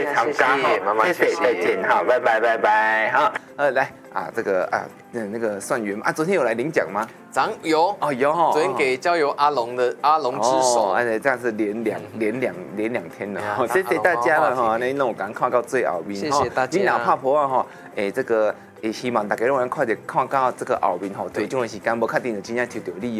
谢长刚，谢谢，再见，好，拜拜，拜拜，好，来啊，这个啊，那个算员啊，昨天有来领奖吗？ 有哦，有哈，昨天给交由阿龙之手， 哎，这样是连两天了，谢谢大家了哈，那我赶快看到最后面， 谢谢大家， 你哪怕婆啊哈，这个希望大家拢能快点看到这个后面吼，最终的时间无确定就真正抽到你。